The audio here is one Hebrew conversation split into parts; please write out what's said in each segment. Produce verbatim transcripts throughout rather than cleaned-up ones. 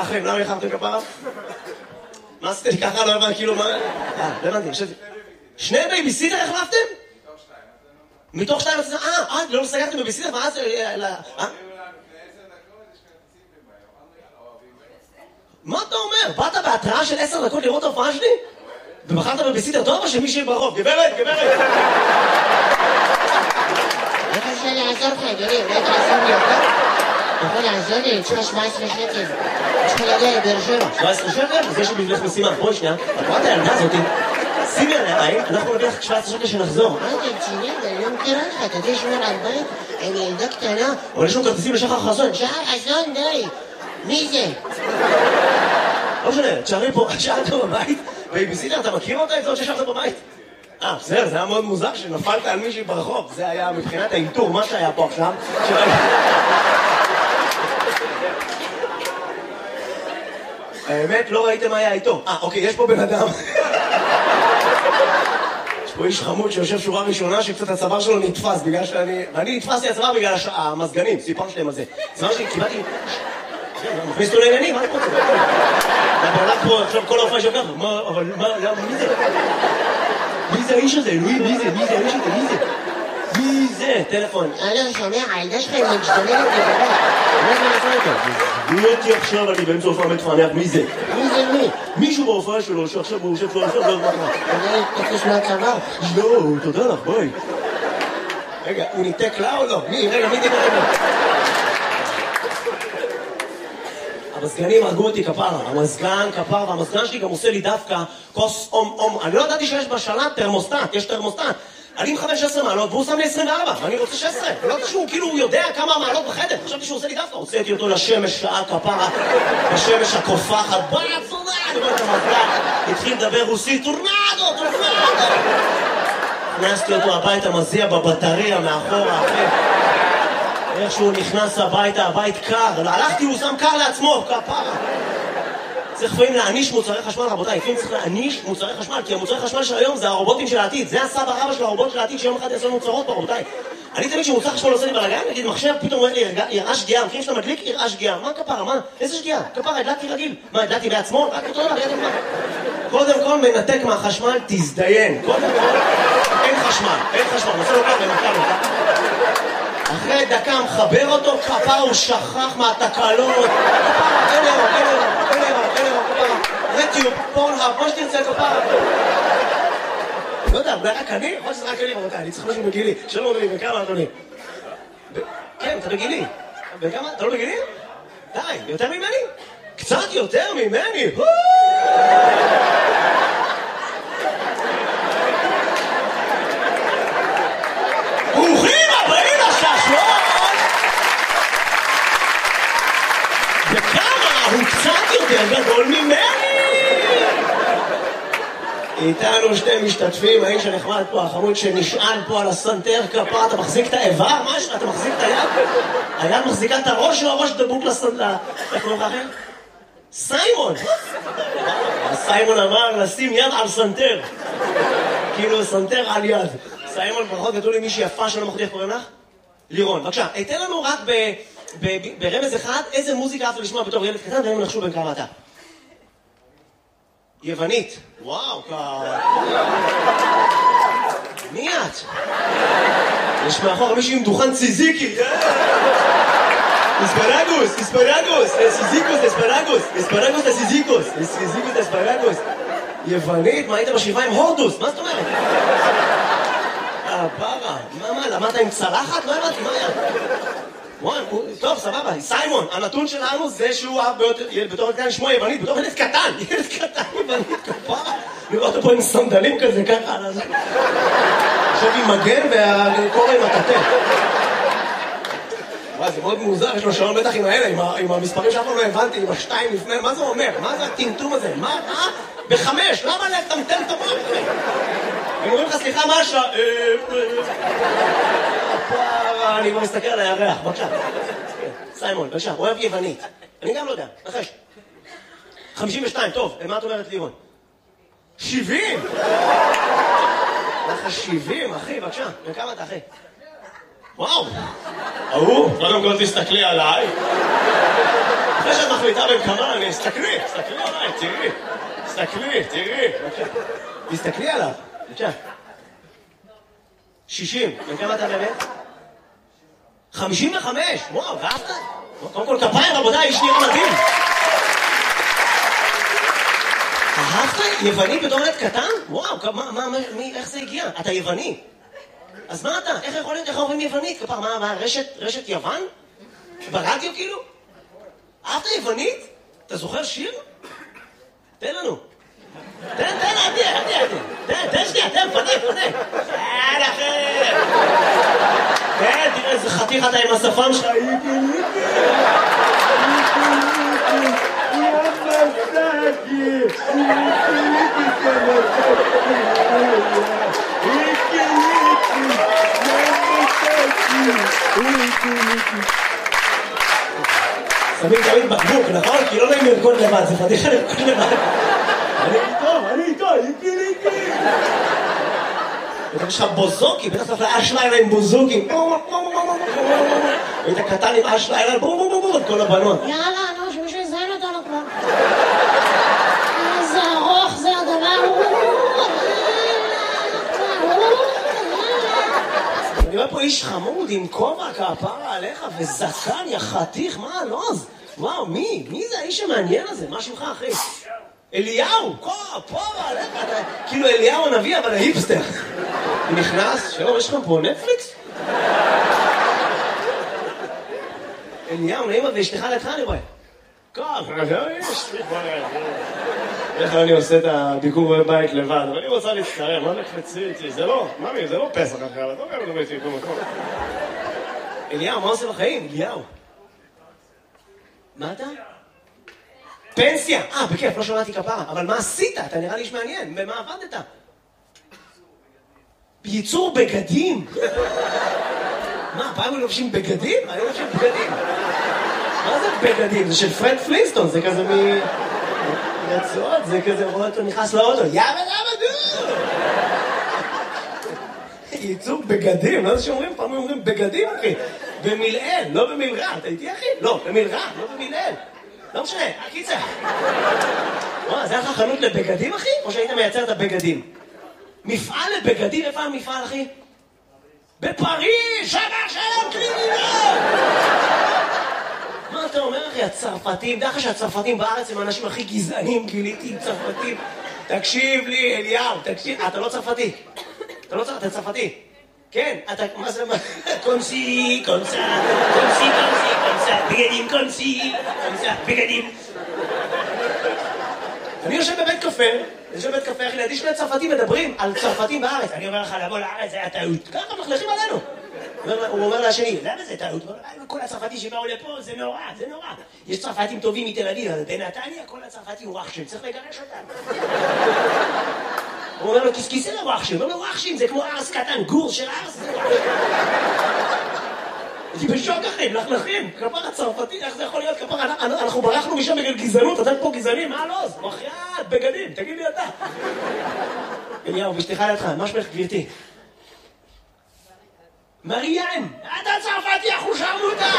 לכם? למה איחרתם כפרה? מה עשיתם לי ככה? לא הבנתי, כאילו מה... אה, לא הבנתי, חשבתי... שני בייביסיטר החלפתם? מתוך שתיים? מתוך שתיים? אה, אה, לא סגרתם בייביסיטר? ואז... אה? מה אתה אומר? באת בהתראה של עשר דקות לראות ההופעה שלי? ובחרת בבייביסיטר טוב או שמישהי ברוב? גברת, גברת! איך אפשר לעזור לך, אדוני? אולי תעזור לי יותר? אתה יכול לעזור לי? אני צריכה שבע עשרה שקל. אני צריכה להגיע לבאר שבע. שבע עשרה שקל? אז יש לי בשבילך משימה. בואי שנייה, את רואה את הילדה הזאתי? שימי עליה עין, אנחנו נביא לך שבע עשרה שקל שנחזור. מה אתה רציני? אני לא מכירה לך. אתה יודע שמור על בית? אני ילדה קטנה. אבל יש לנו כרטיסים לשחר חסון. שחר חסון, די. מי זה? לא משנה, תשארי פה, תשארת בבית, בייביסיטר, אתה מכיר אותה? את זאת ששארת בבית? אה, בסדר, זה היה מאוד מוזר שנפלת על מישהי ברחוב. זה היה מבחינת האינטור, מה שהיה פה עכשיו. האמת, לא ראיתם מה היה איתו. אה, אוקיי, יש פה בן אדם. יש פה איש חמוד שיושב שורה ראשונה שקצת הצוואר שלו נתפס בגלל שאני... ואני נתפסתי הצוואר בגלל המזגנים, סיפרתי להם על זה. הצוואר שלי, קיבלתי... מכניס אותו לעניינים, מה אני רוצה? אתה בלק פה עכשיו כל ההופעה שלך, מה, אבל מה, למה, מי זה? מי זה האיש הזה? אלוהים, מי זה? מי זה האיש הזה? מי זה? מי זה? טלפון. אלו, שומע, הילדה שלך היא משתוללת לגבי. מה זה לעשות אותו? מי אותי עכשיו, אני באמצע הופעה מתפענח, מי זה? מי זה מי? מישהו בהופעה שלו, שעכשיו הוא יושב פה עכשיו, לא יודע מה. אתה תקוש מהצבא? לא, תודה לך, ביי. רגע, הוא ניתק לה או לא? מי? רגע, מי ניתק לה? המזגנים הרגו אותי כפרה, המזגן כפרה, והמזגן שלי גם עושה לי דווקא כוס אום אום. אני לא ידעתי שיש בשלט תרמוסטט, יש תרמוסטט. אני עם חמש עשרה מעלות והוא שם לי עשרים וארבע, ואני רוצה שש עשרה. לא יודעת שהוא כאילו יודע כמה מעלות בחדר, חשבתי שהוא עושה לי דווקא. הוצאתי אותו לשמש שעה כפרה, בשמש הקופחת, בואי הצורה, אני רואה את המזגן, התחיל לדבר רוסית, טורנדו, טורנדו. הכנסתי אותו הביתה, מזיע בבטריה מאחורה, אחרי. איך שהוא נכנס הביתה, הבית קר, הלכתי, הוא שם קר לעצמו, כפרה. צריך לפעמים להעניש מוצרי חשמל, רבותיי, לפעמים צריך להעניש מוצרי חשמל, כי המוצרי חשמל של היום זה הרובוטים של העתיד, זה הסבא רבא של הרובוט של העתיד שיום אחד יעשו מוצרות פה, רבותיי. אני תמיד כשמוצר חשמל עושה לי בלגן, נגיד מחשב פתאום אומר לי, יראה שגיאה, מכירים שאתה מדליק, יראה שגיאה, מה כפרה, מה? איזה שגיאה? כפרה, הדלקתי רגיל. מה, הדלקתי בעצמו? רק אותו דבר, ידע מה? קודם כל מנתק מהחשמל, תזדיין. קודם כל, אין חשמל, אין חשמל, נעשה לו ככה, נתקע לו, אחרי דקה מחבר אותו, כפרה הוא שכח מהתקלות, כפרה, אין אירו, אין אירו, אין אירו, אין אירו, כפרה, רטיוב, פורנהאב, מה שתרצה, כפרה. לא יודע, זה רק אני? יכול שזה רק אני, רבותיי, אני צריך משהו בגילי. שלום אדוני, בכמה אדוני? כן, אתה בגילי. בכמה? אתה לא בגילי? די, יותר ממני? קצת יותר ממני? ברוכים הבאים לשעשועון! וכמה הוא קצת יותר גדול ממני! איתנו שתי משתתפים, האיש הנחמד פה, החמוד שנשען פה על הסנטר כפה, אתה מחזיק את האיבר? משהו? אתה מחזיק את היד? היד מחזיקה את הראש או הראש דבוק לסנטר? איך קוראים לכם? סיימון! סיימון אמר לשים יד על סנטר. כאילו סנטר על יד. סיימון, ברכות גדול עם מישהי יפה שלא מחודי, איך קוראים לך? לירון, בבקשה, תן לנו רק ברמז אחד איזה מוזיקה אהבת לשמוע בתור ילד קטן, והם נחשו בין כמה אתה. יוונית. וואו, כ... מי את? יש מאחור מישהי עם דוכן ציזיקי. אספרגוס, אספרגוס, סיזיקוס, אספרגוס, אספרגוס לסיזיקוס, סיזיקוס אספרגוס. יוונית? מה היית בשבעה עם הורדוס? מה זאת אומרת? אה, פרה. מה, מה, למדת עם צלחת? לא הבנתי, מה היה? וואי, טוב, סבבה, סיימון, הנתון שלנו זה שהוא אהב בתור קטן לשמוע יוונית, בתור ילד קטן, ילד קטן יוונית, כפרה. נראה אותו פה עם סנדלים כזה, ככה, עכשיו עם מגן והקורא עם הטטה. וואי, זה מאוד מוזר, יש לו שעון בטח עם האלה, עם המספרים שאף פעם לא הבנתי, עם השתיים לפני, מה זה אומר? מה זה הטמטום הזה? מה? מה? בחמש, למה לטמטם את המוח? הם אומרים לך, סליחה, מה השעה? פרה, אני כבר מסתכל על הירח, בבקשה. סיימון, בבקשה, אוהב יוונית. אני גם לא יודע, נחש. חמישים ושתיים, טוב, מה את אומרת לירון? שבעים! לך שבעים, אחי, בבקשה. וכמה אתה, אחי? וואו! ההוא, קודם כל תסתכלי עליי. אחרי שאת מחליטה איתה במקמה, תסתכלי, תסתכלי עליי, תראי. תסתכלי, תראי. תסתכלי עליו. בבקשה. שישים. וכמה אתה באמת? חמישים וחמש. וואו, ואהבת? קודם כל כפיים, רבותיי, איש נראה מדהים. אהבת? יווני בתור ילד קטן? וואו, מה, מה, מי, איך זה הגיע? אתה יווני. אז מה אתה? איך יכול להיות, איך אומרים יוונית? כפר, מה, מה, רשת, רשת יוון? ברדיו כאילו? אהבת יוונית? אתה זוכר שיר? תן לנו. תן, תן, עדי, עדי, עדי. תן, תן שנייה, תן, פנה, פנה. תן אחר. תן, תראה איזה חתיך אתה עם השפם שלך. שמים תמיד בקבוק, נכון? כי לא נעים לרקוד לבד, זה פתיחה לרקוד לבד. אני איתו, אני איתו, איתי ליטי. בטח יש לך בוזוקי, בטח צריך לאש לילה עם בוזוקים. היית קטן עם אש לילה, בום בום בום בום, כל הבנות. יאללה, נו, שמישהו יזיין אותנו כבר. איזה ארוך זה הדבר. אני רואה פה איש חמוד עם כובע כפרה עליך וזקן, יא חתיך, מה הלוז? וואו, מי? מי זה האיש המעניין הזה? מה שמך, אחי? אליהו, כפרה עליך, כאילו אליהו הנביא, אבל ההיפסטר. הוא נכנס, שלום, יש לך פה נטפליקס? אליהו, נעימה ואשתך לידך, אני רואה. כפרה, יש לי כבר... איך אני עושה את הביקור בבית לבד, אבל אני רוצה להצטרם, מה נקפצי איתי? זה לא, ממי, זה לא פסח אחר, אתה לא מדבר איתי במקום. אליהו, מה עושה בחיים? אליהו. מה אתה? פנסיה! אה, בכיף, לא שמעתי כפרה, אבל מה עשית? אתה נראה לי איש מעניין, במה עבדת? בייצור בגדים? מה, פעם הם לובשים בגדים? אני לובשים בגדים. מה זה בגדים? זה של פרד פלינסטון, זה כזה מ... רצועות, זה כזה רואה אותו נכנס לאוטו, יאבא יאבא דו! ייצור בגדים, לא זה שאומרים, פעם אומרים בגדים, אחי. במילאל, לא במילרע, אתה איתי אחי? לא, במילרע, לא במילאל. לא משנה, הקיצה. וואו, זה היה לך חנות לבגדים, אחי? או שהיית מייצר את הבגדים? מפעל לבגדים, איפה המפעל, אחי? בפריז, שבר שלם קלינינה! מה אתה אומר, אחי? הצרפתים, דרך שהצרפתים בארץ הם האנשים הכי גזענים, גיליתי עם צרפתים. תקשיב לי, אליהו, תקשיב. אתה לא צרפתי. אתה לא צרפתי, אתה צרפתי. כן, אתה, מה זה, מה? קונסי, קונסה, קונסי, קונסי, קונסה, בגדים, קונסי, קונסה, בגדים. אני יושב בבית קפה, אני יושב בבית קפה, אחי, לידי שני צרפתים מדברים על צרפתים בארץ. אני אומר לך, לבוא לארץ, זה היה טעות. ככה מחלכים עלינו. הוא אומר לשני, למה זה טעות? כל הצרפתים שבאו לפה, זה נורא, זה נורא. יש צרפתים טובים מתל אביב, אבל בנתניה כל הצרפתים וואחשים, צריך לגרש אותם. הוא אומר לו, כיסכיסי לוואחשים, הוא אומר לו, וואחשים, זה כמו ארס קטן, גור של ארס, זה וואחשים. הייתי בשוק אחרי, מלכלכים, כפר הצרפתי, איך זה יכול להיות כפר? אנחנו ברחנו משם בגלל גזענות, אתם פה גזענים, מה לא? בחייאת, בגדים, תגיד לי אתה. אליהו, ואשתך לידך, מה שמך גברתי? מריאן, אתה צרפתי, אנחנו שרמוטה!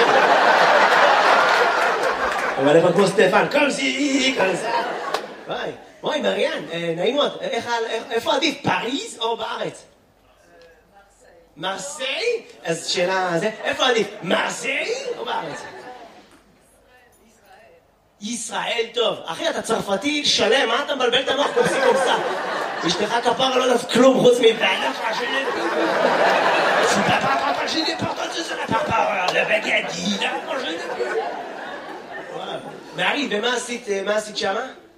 אבל איפה כמו סטפן, קומסי, קומסה. וואי, וואי, מריאן, נעים מאוד, איפה עדיף, פריז או בארץ? מרסיי? אז שאלה, איפה עדיף, מרסיי או בארץ? ישראל טוב. אחי, אתה צרפתי שלם, מה אתה מבלבל את המוח קומסי קומסה? אשתך כפרה לא יודעת כלום חוץ מבעלה פרשנית. פאפה פרשנית, פרטות שזה לפרפרה, לבגדי, לפרשנית. מארי, ומה עשית, מה עשית שמה?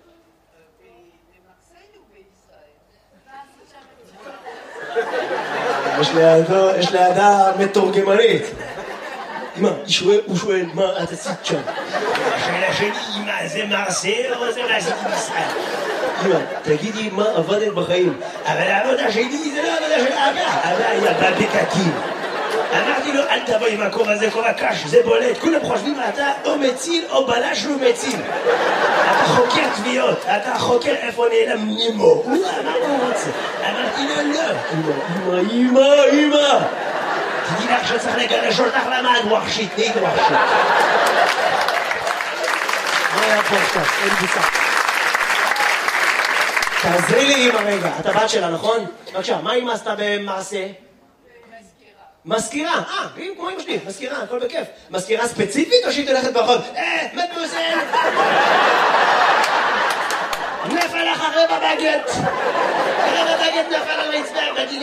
יש לידה מתורגמנית. אמא, הוא שואל, מה את עשית שם? השאלה שלי, אמא, זה מרסיי או זה מה עשיתי בישראל? אמא, תגידי מה עבדת בחיים. אבל העבודה שלי זה לא עבודה של אבא. אבא היה בבקקים. אמרתי לו, אל תבוא עם הכובע הזה, כובע קש, זה בולט. כולם חושבים, אתה או מציל או בלש לא מציל. אתה חוקר תביעות, אתה חוקר איפה נעלם נימו. הוא אמר מה הוא רוצה. אמרתי לו, לא. אמא, אמא, אמא, אמא. תדעי לך שצריך לגרש אותך למען וואחשית, נהיית וואחשית. היה פה עכשיו? אין בוצה. תעזרי לי עם הרגע, את הבת שלה, נכון? בבקשה, מה אמא עשתה במעשה? מזכירה, אה, כמו אמא שלי, מזכירה, הכל בכיף. מזכירה ספציפית או שהיא תלכת ברחוב? אה, מדמוזל! נפל לך רבע בגט! רבע בגט נפל על רצפה,